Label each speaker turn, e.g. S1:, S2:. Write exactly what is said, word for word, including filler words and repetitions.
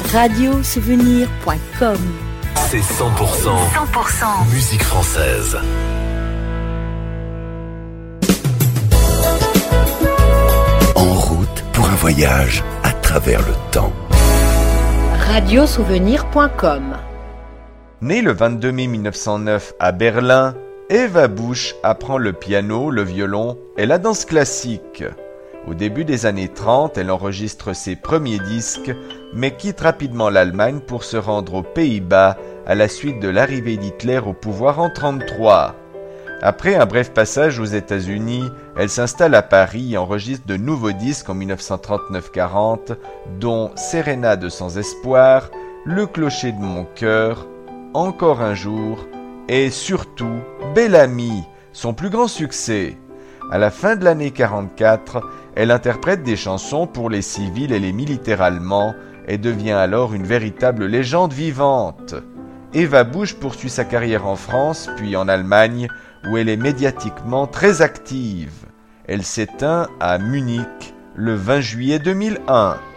S1: radio souvenir point com.
S2: C'est cent pour cent,
S3: cent pour cent
S2: musique française. En route pour un voyage à travers le temps.
S1: radio souvenir point com.
S4: Née le vingt-deux mai mille neuf cent neuf à Berlin, Eva Busch apprend le piano, le violon et la danse classique. Au début des années trente, elle enregistre ses premiers disques, mais quitte rapidement l'Allemagne pour se rendre aux Pays-Bas à la suite de l'arrivée d'Hitler au pouvoir en trente-trois. Après un bref passage aux États-Unis, elle s'installe à Paris et enregistre de nouveaux disques en mille neuf cent trente-neuf quarante, dont Sérénade sans espoir, Le clocher de mon cœur, Encore un jour et surtout Bel Ami, son plus grand succès. À la fin de l'année quarante-quatre, elle interprète des chansons pour les civils et les militaires allemands et devient alors une véritable légende vivante. Eva Busch poursuit sa carrière en France puis en Allemagne où elle est médiatiquement très active. Elle s'éteint à Munich le vingt juillet deux mille un.